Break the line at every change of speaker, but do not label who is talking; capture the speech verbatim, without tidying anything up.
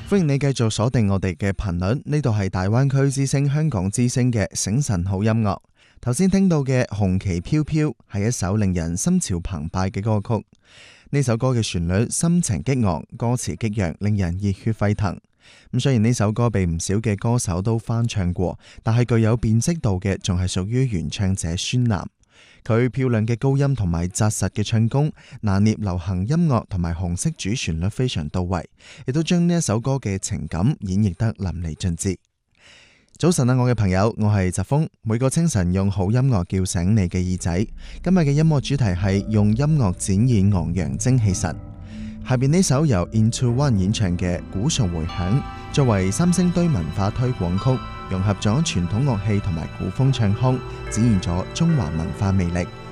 歡迎你繼續鎖定我哋嘅頻率，呢度係大灣區之聲香港之聲嘅醒晨好音樂。頭先聽到嘅紅旗飄飄係一首令人心潮澎湃嘅歌曲。呢首歌嘅旋律心情激昂，歌詞激揚，令人熱血沸騰。咁雖然呢首歌被唔少嘅歌手都翻唱過，但係具有辨識度嘅仲係屬於原唱者孫楠。佢漂亮嘅高音同埋紮實嘅唱功，拿捏流行音樂同埋紅色主旋律非常到位，亦都將呢一首歌嘅情感演繹得淋漓盡致。早晨啊，我嘅朋友，我係疾風，每個清晨用好音樂叫醒你嘅耳仔。今日嘅音樂主題係用音樂展現昂揚精氣神。下邊呢首由 Into One 演唱嘅《鼓噪回響》，作為三星堆文化推廣曲，融合咗傳統樂器同埋古風唱腔，展現咗中華文化魅力。